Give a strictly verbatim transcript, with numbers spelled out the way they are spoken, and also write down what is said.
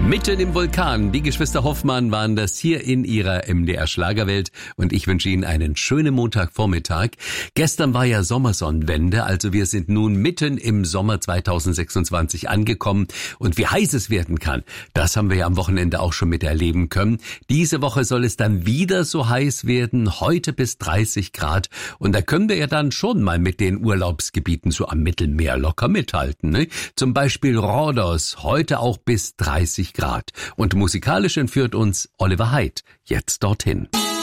Mitten im Vulkan, die Geschwister Hoffmann waren das hier in ihrer M D R Schlagerwelt und ich wünsche Ihnen einen schönen Montagvormittag. Gestern war ja Sommersonnenwende, also wir sind nun mitten im Sommer zweitausendsechsundzwanzig angekommen und wie heiß es werden kann, das haben wir ja am Wochenende auch schon miterleben können. Diese Woche soll es dann wieder so heiß werden, heute bis dreißig Grad und da können wir ja dann schon mal mit den Urlaubsgebieten so am Mittelmeer locker mithalten, ne? Zum Beispiel Rhodos, heute auch bis dreißig Grad. Und musikalisch entführt uns Oliver Haidt jetzt dorthin.